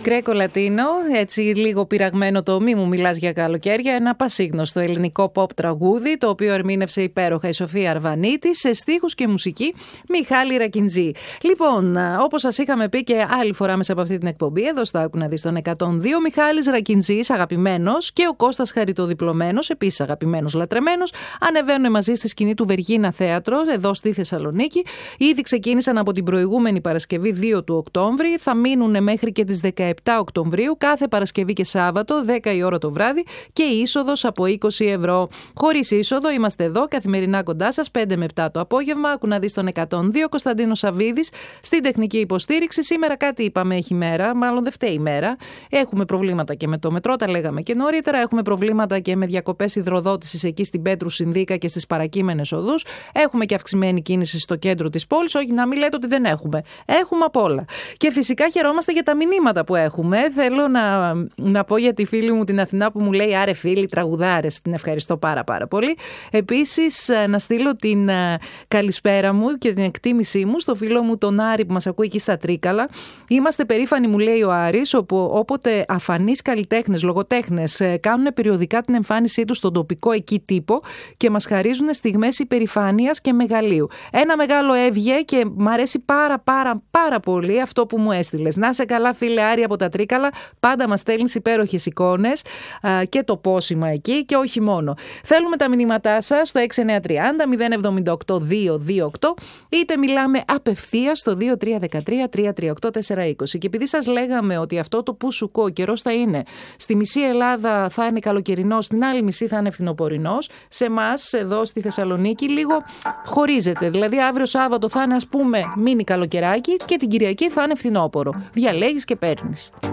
Γκρέκο Λατίνο, έτσι λίγο πειραγμένο το «Μη μου μιλάς για καλοκαίρια», ένα πασίγνωστο ελληνικό pop τραγούδι, το οποίο ερμήνευσε υπέροχα η Σοφία Αρβανίτη, σε στίχους και μουσική Μιχάλη Ρακιντζή. Λοιπόν, όπως σας είχαμε πει και άλλη φορά μέσα από αυτή την εκπομπή, εδώ στο Άκου να δεις τον 102, Μιχάλης Ρακιντζής, αγαπημένος, και ο Κώστας Χαριτοδιπλωμένος, επίσης αγαπημένος, λατρεμένος, ανεβαίνουν μαζί στη σκηνή του Βεργίνα Θέατρο, εδώ στη Θεσσαλονίκη. Ήδη ξεκίνησαν από την προηγούμενη Παρασκευή 2 του Οκτώβρη, θα μείνουν μέχρι και τις 17 Οκτωβρίου, κάθε Παρασκευή και Σάββατο, 10 η ώρα το βράδυ, και είσοδος από 20 ευρώ. Χωρίς είσοδο, είμαστε εδώ καθημερινά κοντά σας, 5 με 7 το απόγευμα. Άκου να δεις τον 102, Κωνσταντίνος Σαββίδης στην τεχνική υποστήριξη. Σήμερα κάτι είπαμε, έχει μέρα, μάλλον δεν φταίει η μέρα. Έχουμε προβλήματα και με το μετρό, τα λέγαμε και νωρίτερα. Έχουμε προβλήματα και με διακοπές υδροδότησης εκεί στην Πέτρου Συνδίκα και στις παρακείμενες οδούς. Έχουμε και αυξημένη κίνηση στο κέντρο της πόλης. Όχι να μην λέτε ότι δεν έχουμε. Έχουμε απ' όλα. Και φυσικά χαιρόμαστε για τα μηνύματα που έχουμε. Θέλω να πω για τη φίλη μου την Αθηνά που μου λέει «Άρε φίλοι, τραγουδάρες». Την ευχαριστώ πάρα πολύ. Επίσης να στείλω την καλησπέρα μου και την εκτίμησή μου στο φίλο μου τον Άρη που μας ακούει εκεί στα Τρίκαλα. Είμαστε περήφανοι, μου λέει ο Άρης, όπου όποτε αφανείς καλλιτέχνες, λογοτέχνες κάνουν περιοδικά την εμφάνισή τους στον τοπικό εκεί τύπο και μας χαρίζουν στιγμές υπερηφάνειας και μεγαλείου. Ένα μεγάλο έβγε και μ' αρέσει πάρα πολύ αυτό που μου έστειλες. Να σε καλά φίλε Άρη από τα Τρίκαλα, πάντα μας στέλνεις υπέροχες εικόνες και το πόσημα εκεί και όχι μόνο. Θέλουμε τα μηνύματά σας στο 6930 078 228, είτε μιλάμε απευθείας στο 2313 338 420. Και επειδή σας λέγαμε ότι αυτό το πουσουκό ο καιρός θα είναι στη μισή Ελλάδα θα είναι καλοκαιρινός, στην άλλη μισή θα είναι φθινοπορεινός, σε εμάς εδώ στη Θεσσαλονίκη λίγο χωρίζεται. Δηλαδή αύριο Σάββατο θα είναι ας πούμε μίνι καλοκαιράκι και την Κυριακή θα είναι φθινόπορο. Διαλέγεις και παίρνεις.